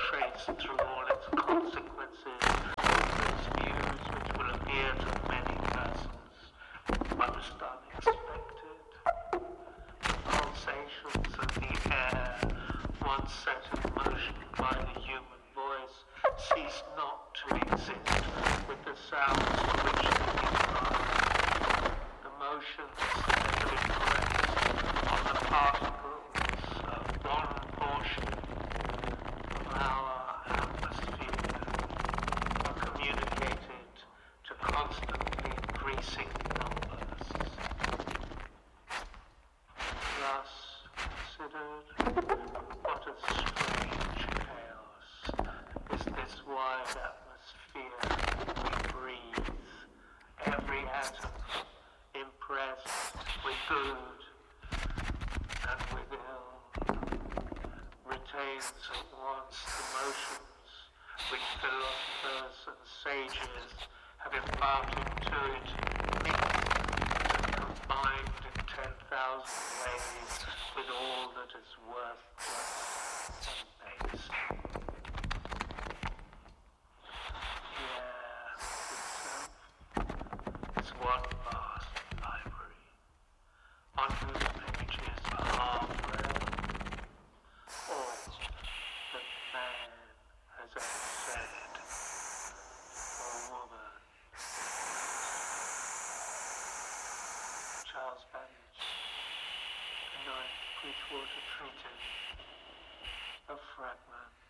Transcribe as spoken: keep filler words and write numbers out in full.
trace through all its consequences, its views which will appear to many persons most unexpected. Pulsations of the air, once set in motion by the human voice, cease not to exist with the sounds to which they give rise. The motions that have impressed on the particles of one portion of our atmosphere are communicated to constantly increasing numbers. Thus considered, what a strange chaos is this wide atmosphere we breathe, every atom impressed with good and with ill, retains at once the motions which philosophers and sages have imparted to it, mixed and combined in ten thousand ways with all that is worthless and base. Is one vast library, on whose pages are read all that man has ever said, or woman. Charles Babbage, The Ninth Bridgewater Treatise, a fragment.